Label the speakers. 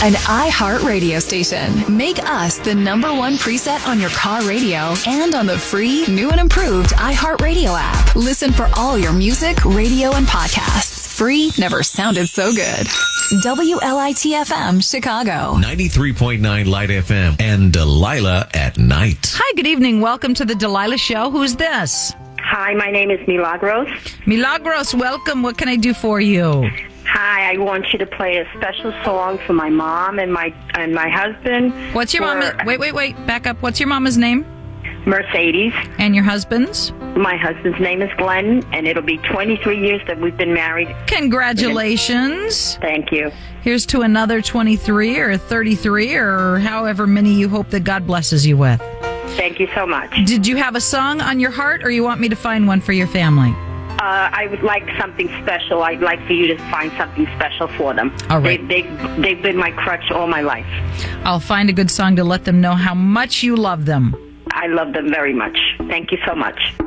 Speaker 1: An iHeart radio station. Make us the #1 preset on your car radio and on the free, new and improved iHeart Radio app. Listen for all your music, radio, and podcasts. Free never sounded so good. WLIT-FM, Chicago.
Speaker 2: 93.9 Light FM and Delilah at Night.
Speaker 3: Hi, good evening. Welcome to the Delilah Show. Who's this?
Speaker 4: Hi, my name is Milagros.
Speaker 3: Milagros, welcome. What can I do for you?
Speaker 4: Hi, I want you to play a special song for my mom and my husband.
Speaker 3: What's your mama? Wait. Back up. What's your mama's name?
Speaker 4: Mercedes.
Speaker 3: And your husband's?
Speaker 4: My husband's name is Glenn, and it'll be 23 years that we've been married.
Speaker 3: Congratulations.
Speaker 4: Thank you.
Speaker 3: Here's to another 23 or 33 or however many you hope that God blesses you with.
Speaker 4: Thank you so much.
Speaker 3: Did you have a song on your heart, or you want me to find one for your family?
Speaker 4: I would like something special. I'd like for you to find something special for them.
Speaker 3: All right.
Speaker 4: They've been my crutch all my life.
Speaker 3: I'll find a good song to let them know how much you love them.
Speaker 4: I love them very much. Thank you so much.